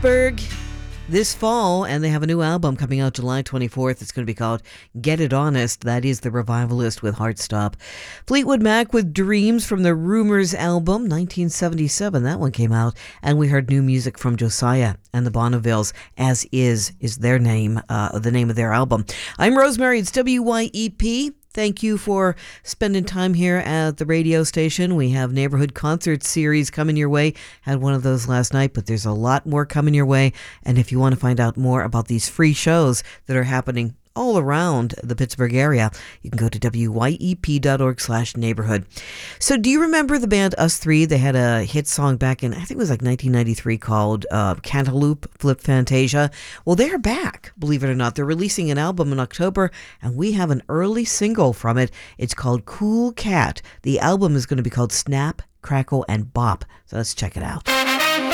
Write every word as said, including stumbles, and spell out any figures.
Pittsburgh this fall, and they have a new album coming out July twenty-fourth. It's going to be called Get It Honest. That is The Revivalist with Heartstop. Fleetwood Mac with Dreams from the Rumors album, nineteen seventy-seven. That one came out, and we heard new music from Josiah and the Bonnevilles. As Is is their name, uh, the name of their album. I'm Rosemary. It's W Y E P. Thank you for spending time here at the radio station. We have Neighborhood Concert Series coming your way. Had one of those last night, but there's a lot more coming your way. And if you want to find out more about these free shows that are happening all around the Pittsburgh area, you can go to W Y E P dot org slash neighborhood. So do you remember the band Us Three? They had a hit song back in, I think it was like nineteen ninety-three, called uh, Cantaloupe Flip Fantasia. Well, they're back, believe it or not. They're releasing an album in October, and we have an early single from it. It's called Cool Cat. The album is going to be called Snap, Crackle, and Bop. So let's check it out.